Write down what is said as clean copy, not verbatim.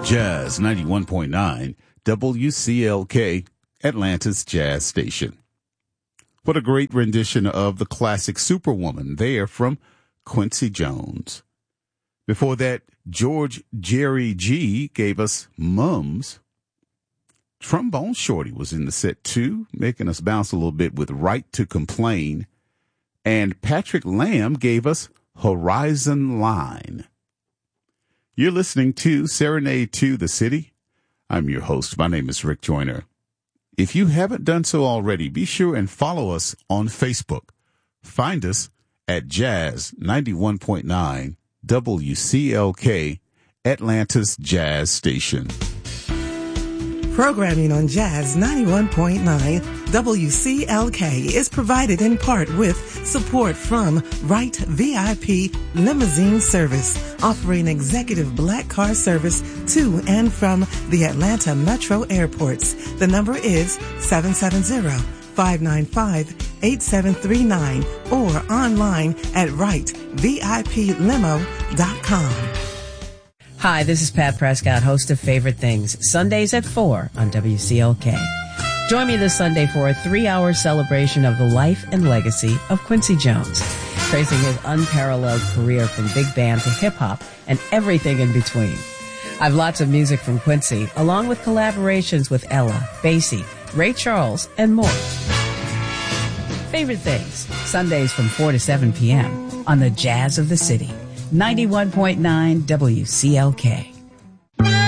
Jazz 91.9 WCLK, Atlanta's Jazz Station. What a great rendition of the classic Superwoman there from Quincy Jones. Before that, George Jerry G gave us Mums. Trombone Shorty was in the set too, making us bounce a little bit with Right to Complain. And Patrick Lamb gave us Horizon Line. You're listening to Serenade to the City. I'm your host. My name is Rick Joyner. If you haven't done so already, be sure and follow us on Facebook. Find us at Jazz 91.9 WCLK, Atlanta's Jazz Station. Programming on Jazz 91.9 WCLK is provided in part with support from Wright VIP Limousine Service, offering executive black car service to and from the Atlanta Metro airports. The number is 770-595-8739 or online at wrightvIPlimo.com. Hi, this is Pat Prescott, host of Favorite Things, Sundays at 4 on WCLK. Join me this Sunday for a 3-hour celebration of the life and legacy of Quincy Jones, tracing his unparalleled career from big band to hip-hop and everything in between. I've lots of music from Quincy, along with collaborations with Ella, Basie, Ray Charles, and more. Favorite Things, Sundays from 4 to 7 p.m. on the Jazz of the City. 91.9 WCLK.